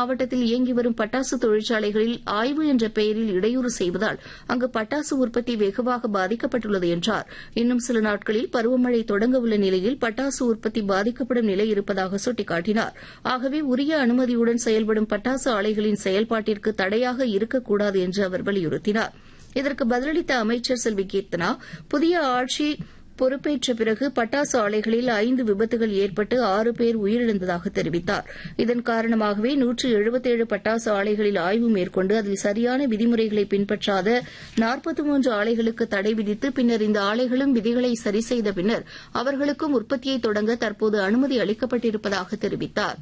மாவட்டத்தில் இயங்கி வரும் பட்டாசு தொழிற்சாலைகளில் ஆய்வு என்ற பெயரில் இடையூறு செய்வதால் அங்கு பட்டாசு உற்பத்தி வெகுவாக பாதிக்கப்பட்டுள்ளது என்றார். இன்னும் சில நாட்களில் பருவமழை தொடங்க உள்ள நிலையில் பட்டாசு உற்பத்தி பாதிக்கப்படும் நிலை இருப்பதாக சுட்டிக்காட்டினார். ஆகவே உரிய அனுமதியுடன் செயல்படும் பட்டாசு ஆலைகளின் செயல்பாட்டிற்கு தடையாக இருக்கக்கூடாது என்று அவர் வலியுறுத்தினார். இதற்கு பதிலளித்த அமைச்சர் செல்வி கீர்த்தனா, புதிய ஆட்சி பொறுப்பேற்ற பிறகு பட்டாசு ஆலைகளில் 5 விபத்துகள் ஏற்பட்டு 6 பேர் உயிரிழந்ததாக தெரிவித்தார். இதன் காரணமாகவே 177 பட்டாசு ஆலைகளில் ஆய்வு மேற்கொண்டு அதில் சரியான விதிமுறைகளை பின்பற்றாத 43 ஆலைகளுக்கு தடை விதித்து பின்னர் இந்த ஆலைகளும் விதிகளை சரி செய்த பின்னர் அவர்களுக்கும் உற்பத்தியை தொடங்க தற்போது அனுமதி அளிக்கப்பட்டிருப்பதாக தெரிவித்தார்.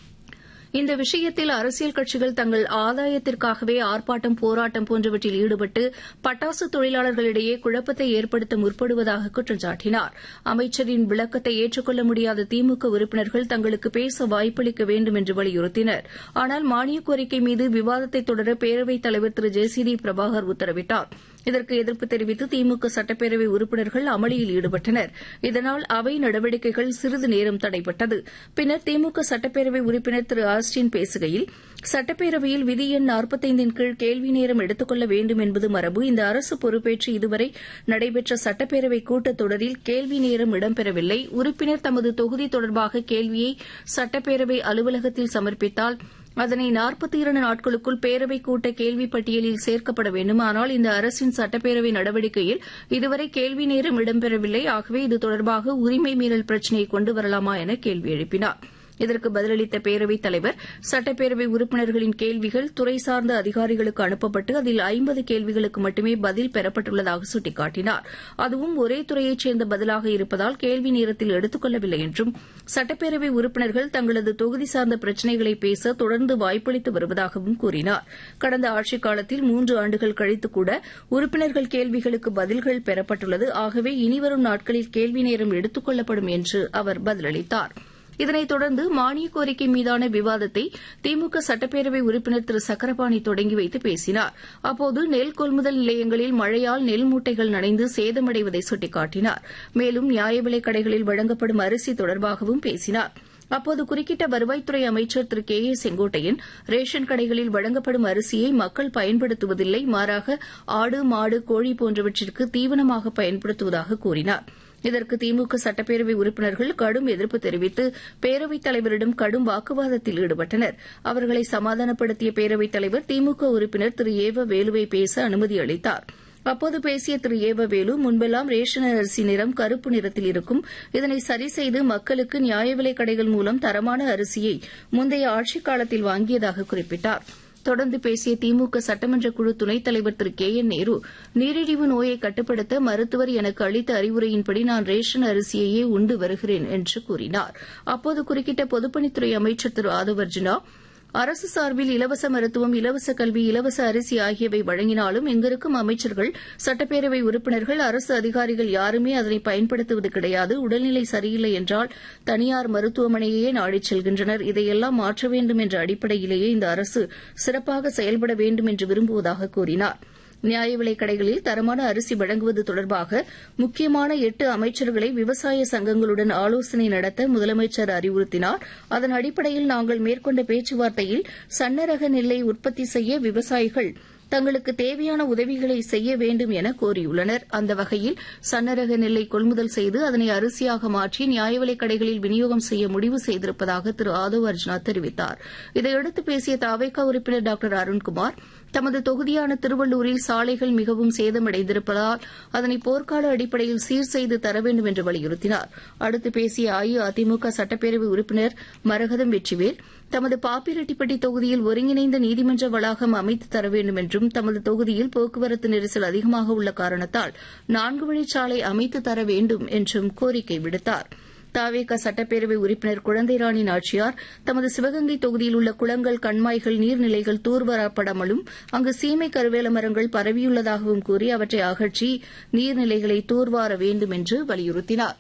இந்த விஷயத்தில் அரசியல் கட்சிகள் தங்கள் ஆதாயத்திற்காகவே ஆர்ப்பாட்டம், போராட்டம் போன்றவற்றில் ஈடுபட்டு பட்டாசு தொழிலாளர்களிடையே குழப்பத்தை ஏற்படுத்த முற்படுவதாக குற்றம் சாட்டினார். அமைச்சரின் விளக்கத்தை ஏற்றுக்கொள்ள முடியாத திமுக உறுப்பினர்கள் தங்களுக்கு பேச வாய்ப்பளிக்க வேண்டும் என்று வலியுறுத்தினர். ஆனால் மானியக் கோரிக்கை மீது விவாதத்தை தொடர பேரவைத் தலைவர் திரு ஜே.சி.டி. பிரபாகர் உத்தரவிட்டார். இதற்கு எதிர்ப்பு தெரிவித்து திமுக சட்டப்பேரவை உறுப்பினர்கள் அமளியில் ஈடுபட்டனர். இதனால் அவை நடவடிக்கைகள் சிறிது நேரம் தடைபட்டது. பின்னர் திமுக சட்டப்பேரவை உறுப்பினர் திரு ஆஸ்டின் பேசுகையில், சட்டப்பேரவையில் விதி எண் 45 கீழ் கேள்வி நேரம் எடுத்துக் கொள்ள வேண்டும் என்பது மரபு. இந்த அரசு பொறுப்பேற்று இதுவரை நடைபெற்ற சட்டப்பேரவை கூட்டத்தொடரில் கேள்வி நேரம் இடம்பெறவில்லை. உறுப்பினர் தமது தொகுதி தொடர்பாக கேள்வியை சட்டப்பேரவை அலுவலகத்தில் சமர்ப்பித்தால் அதனை 42 நாட்களுக்குள் பேரவை கூட்ட கேள்வி பட்டியலில் சேர்க்கப்பட வேண்டும். ஆனால் இந்த அரசின் சட்டப்பேரவை நடவடிக்கையில் இதுவரை கேள்வி நேரம் இடம்பெறவில்லை. ஆகவே இது தொடர்பாக உரிமை மீறல் பிரச்சினையை கொண்டு வரலாமா என கேள்வி எழுப்பினார். இதற்கு பதிலளித்த பேரவைத் தலைவர், சட்டப்பேரவை உறுப்பினர்களின் கேள்விகள் துறை சார்ந்த அதிகாரிகளுக்கு அனுப்பப்பட்டு அதில் 50 கேள்விகளுக்கு மட்டுமே பதில் பெறப்பட்டுள்ளதாக சுட்டிக்காட்டினார். அதுவும் ஒரே துறையைச் சேர்ந்த பதிலாக இருப்பதால் கேள்வி நேரத்தில் எடுத்துக் கொள்ளவில்லை என்றும், சட்டப்பேரவை உறுப்பினர்கள் தங்களது தொகுதி சார்ந்த பிரச்சினைகளை பேச தொடர்ந்து வாய்ப்பளித்து வருவதாகவும் கூறினார். கடந்த ஆட்சிக் காலத்தில் 3 ஆண்டுகள் கழித்துக்கூட உறுப்பினர்கள் கேள்விகளுக்கு பதில்கள் பெறப்பட்டுள்ளது. ஆகவே இனிவரும் நாட்களில் கேள்வி நேரம் எடுத்துக் கொள்ளப்படும் என்று அவர் பதிலளித்தார். இதனைத் தொடர்ந்து மானியக் கோரிக்கை மீதான விவாதத்தை திமுக சட்டப்பேரவை உறுப்பினர் திரு சக்கரபாணி தொடங்கி வைத்து பேசினார். அப்போது நெல் கொள்முதல் நிலையங்களில் மழையால் நெல் மூட்டைகள் நனைந்து சேதமடைவதை சுட்டிக்காட்டினார். மேலும் நியாய விலைக் கடைகளில் வழங்கப்படும் அரிசி தொடர்பாகவும் பேசினார். அப்போது குறுக்கிட்ட வருவாய்த்துறை அமைச்சர் திரு கே ஏ செங்கோட்டையன், ரேஷன் கடைகளில் வழங்கப்படும் அரிசியை மக்கள் பயன்படுத்துவதில்லை, மாறாக ஆடு, மாடு, கோழி போன்றவற்றிற்கு தீவனமாக பயன்படுத்துவதாக கூறினார். இதற்கு திமுக சட்டப்பேரவை உறுப்பினர்கள் கடும் எதிர்ப்பு தெரிவித்து பேரவைத் தலைவரிடம் கடும் வாக்குவாதத்தில் ஈடுபட்டனர். அவர்களை சமாதானப்படுத்திய பேரவைத் தலைவர் திமுக உறுப்பினர் திரு ஏவ வேலுவை பேச அனுமதி அளித்தார். அப்போது பேசிய திரு ஏவ வேலு, முன்பெல்லாம் ரேஷன் அரிசி நிறம் கருப்பு நிறத்தில் இருக்கும். இதனை சரி செய்து மக்களுக்கு நியாய விலைக் கடைகள் மூலம் தரமான அரிசியை முந்தைய ஆட்சிக் காலத்தில் வாங்கியதாக குறிப்பிட்டார். தொடர்ந்து பேசிய திமுக சட்டமன்ற குழு துணைத் தலைவர் திரு கே என் நேரு, நீரிழிவு நோயை கட்டுப்படுத்த மருத்துவர் எனக்கு அளித்த அறிவுரையின்படி நான் ரேஷன் அரிசியையே உண்டு வருகிறேன் என்று கூறினார். அப்போது குறுக்கிட்ட பொதுப்பணித்துறை அமைச்சர் திரு ஆதவ் அர்ஜுனா, அரசு சார்பில் இலவச மருத்துவம், இலவச கல்வி, இலவச அரிசி ஆகியவை வழங்கினாலும் இங்கிருக்கும் அமைச்சர்கள், சட்டப்பேரவை உறுப்பினர்கள், அரசு அதிகாரிகள் யாருமே அதனை பயன்படுத்துவது கிடையாது. உடல்நிலை சரியில்லை என்றால் தனியார் மருத்துவமனையே நாடிச் செல்கின்றனர். இதையெல்லாம் மாற்ற வேண்டும் என்ற அடிப்படையிலேயே இந்த அரசு சிறப்பாக செயல்பட வேண்டும் என்று விரும்புவதாக கூறினார். நியாய விலைக் கடைகளில் தரமான அரிசி வழங்குவது தொடர்பாக முக்கியமான 8 அமைச்சர்களை விவசாய சங்கங்களுடன் ஆலோசனை நடத்த முதலமைச்சர் அறிவுறுத்தினார். அதன் அடிப்படையில் நாங்கள் மேற்கொண்ட பேச்சுவார்த்தையில் சன்னரக நெல்லை உற்பத்தி செய்ய விவசாயிகள் தங்களுக்கு தேவையான உதவிகளை செய்ய வேண்டும் என கோரியுள்ளனர். அந்த வகையில் சன்னரக நெல்லை கொள்முதல் செய்து அதனை அரிசியாக மாற்றி நியாய விலைக் கடைகளில் விநியோகம் செய்ய முடிவு செய்திருப்பதாக திரு ஆதவ் அர்ஜுனா தெரிவித்தார். இதையடுத்து பேசிய தவேகா உறுப்பினர் டாக்டர் அருண்குமார், தமது தொகுதியான திருவள்ளூரில் சாலைகள் மிகவும் சேதமடைந்திருப்பதால் அதனை போர்க்கால அடிப்படையில் சீர் செய்து தர வேண்டும் என்று வலியுறுத்தினார். அடுத்து பேசிய அஇஅதிமுக சட்டப்பேரவை உறுப்பினர் மரகதம் வெற்றிவேல், தமது பாப்பிரெட்டிப்பட்டி தொகுதியில் ஒருங்கிணைந்த நீதிமன்ற வளாகம் அமைத்து தர வேண்டும் என்றும், தமது தொகுதியில் போக்குவரத்து நெரிசல் அதிகமாக உள்ள காரணத்தால் 4 வழிச்சாலை அமைத்து தர வேண்டும் என்றும் கோரிக்கை விடுத்தார். தவேக சட்டப்பேரவை உறுப்பினர் குழந்தைராணி நாச்சியார், தமது சிவகங்கை தொகுதியில் உள்ள குளங்கள், கண்மாய்கள், நீர்நிலைகள் தூர்வாரப்படாமலும் அங்கு சீமை கருவேல மரங்கள் பரவியுள்ளதாகவும் கூறி அவற்றை அகற்றி நீர்நிலைகளை தூர்வார வேண்டும் என்று வலியுறுத்தினார்.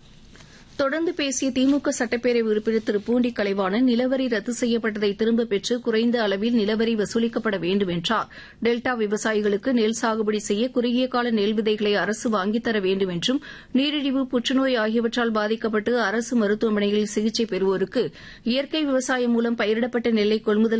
தொடர்ந்து பேசிய திமுக சட்டப்பேரவை உறுப்பினர் திரு பூண்டி கலைவாணன், நிலவரி ரத்து செய்யப்பட்டதை திரும்பப் பெற்று குறைந்த அளவில் நிலவரி வசூலிக்கப்பட வேண்டும் என்றார். டெல்டா விவசாயிகளுக்கு நெல் சாகுபடி செய்ய குறுகிய கால நெல் விதைகளை அரசு வாங்கித்தர வேண்டும் என்றும், நீரிழிவு, புற்றுநோய் ஆகியவற்றால் பாதிக்கப்பட்டு அரசு மருத்துவமனைகளில் சிகிச்சை பெறுவோருக்கு இயற்கை விவசாயம் மூலம் பயிரிடப்பட்ட நெல்லை கொள்முதல்